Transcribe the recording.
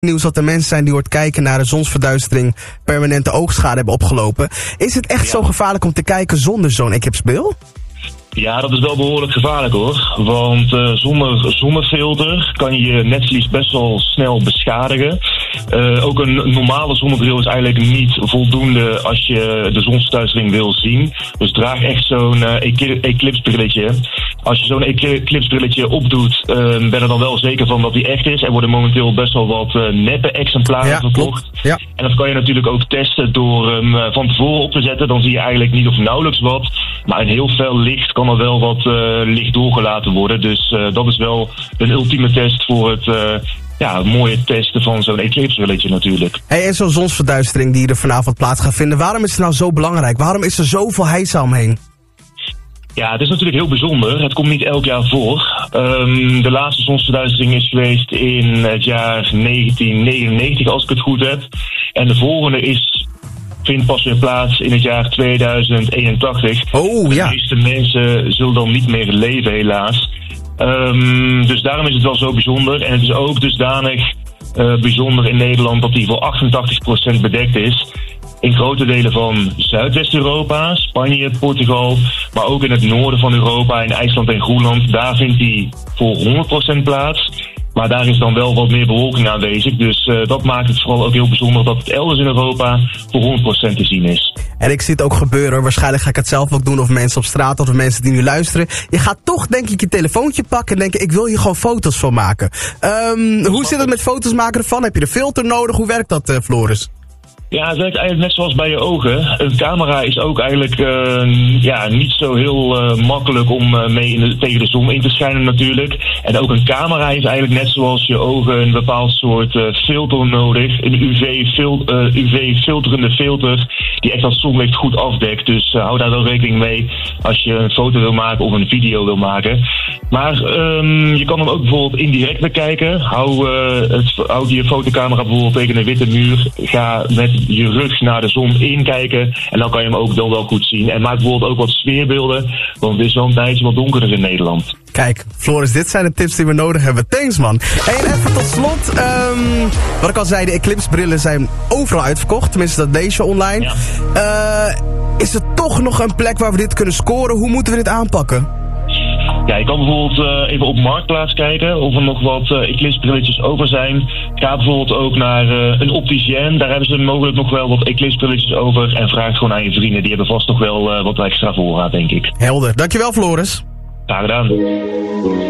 nieuws dat er mensen zijn die kijken naar de zonsverduistering permanente oogschade hebben opgelopen. Is het echt zo gevaarlijk om te kijken zonder zo'n eclipsbril? Ja, dat is wel behoorlijk gevaarlijk hoor. Want zonder zonnefilter kan je je netvlies best wel snel beschadigen. Ook een normale zonnebril is eigenlijk niet voldoende als je de zonsverduistering wil zien. Dus draag echt zo'n eclipsbrilletje. Als je zo'n eclipsbrilletje opdoet, ben er dan wel zeker van dat die echt is. Er worden momenteel best wel wat neppe exemplaren verkocht. Ja. En dat kan je natuurlijk ook testen door hem van tevoren op te zetten. Dan zie je eigenlijk niet of nauwelijks wat. Maar in heel fel licht kan er wel wat licht doorgelaten worden. Dus dat is wel een ultieme test voor het mooie testen van zo'n eclipsbrilletje natuurlijk. Hey, en zo'n zonsverduistering die er vanavond plaats gaat vinden, waarom is het nou zo belangrijk? Waarom is er zoveel heisa omheen? Ja, het is natuurlijk heel bijzonder. Het komt niet elk jaar voor. De laatste zonsverduistering is geweest in het jaar 1999, als ik het goed heb. En de volgende vindt pas weer plaats in het jaar 2081. Oh ja. De meeste mensen zullen dan niet meer leven, helaas. Dus daarom is het wel zo bijzonder. En het is ook dusdanig bijzonder in Nederland dat die voor 88% bedekt is. In grote delen van Zuidwest-Europa, Spanje, Portugal, maar ook in het noorden van Europa, in IJsland en Groenland, daar vindt die voor 100% plaats. Maar daar is dan wel wat meer bewolking aanwezig. Dus dat maakt het vooral ook heel bijzonder dat het elders in Europa voor 100% te zien is. En ik zie het ook gebeuren. Waarschijnlijk ga ik het zelf ook doen, of mensen op straat of mensen die nu luisteren. Je gaat toch denk ik je telefoontje pakken en denken, ik wil hier gewoon foto's van maken. Hoe zit het met foto's maken ervan? Heb je een filter nodig? Hoe werkt dat, Floris? Ja, het werkt eigenlijk net zoals bij je ogen. Een camera is ook eigenlijk niet zo heel makkelijk om mee tegen de zon in te schijnen natuurlijk. En ook een camera heeft eigenlijk net zoals je ogen een bepaald soort filter nodig. Een UV-filterende filter die echt dat zonlicht goed afdekt. Dus hou daar wel rekening mee als je een foto wil maken of een video wil maken. Maar je kan hem ook bijvoorbeeld indirect bekijken. Houd je fotocamera bijvoorbeeld tegen een witte muur. Ga met je rug naar de zon inkijken en dan kan je hem ook dan wel goed zien. En maak bijvoorbeeld ook wat sfeerbeelden, want het is wel een tijdje wat donkerder in Nederland. Kijk, Floris, dit zijn de tips die we nodig hebben. Thanks, man. En even tot slot, wat ik al zei, de eclipsbrillen zijn overal uitverkocht. Tenminste, dat lees je online. Ja. Is er toch nog een plek waar we dit kunnen scoren? Hoe moeten we dit aanpakken? Ja, je kan bijvoorbeeld even op Marktplaats kijken of er nog wat eclipsbrilletjes over zijn. Ga bijvoorbeeld ook naar een opticien. Daar hebben ze mogelijk nog wel wat eclipsbrilletjes over. En vraag gewoon aan je vrienden. Die hebben vast nog wel wat extra voorraad, denk ik. Helder. Dankjewel, Floris. Graag gedaan.